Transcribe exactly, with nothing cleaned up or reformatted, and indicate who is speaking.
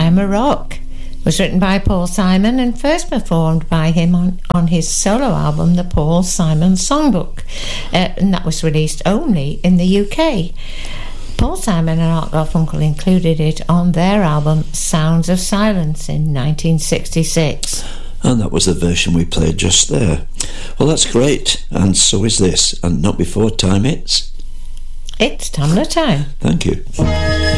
Speaker 1: I'm a Rock. It was written by Paul Simon and first performed by him on, on his solo album, The Paul Simon Songbook, uh, and that was released only in the U K. Paul Simon and Art Garfunkel included it on their album Sounds of Silence in nineteen sixty-six.
Speaker 2: And that was the version we played just there. Well, that's great, and so is this, and not before time it's...
Speaker 1: It's Tamla time.
Speaker 2: Thank you.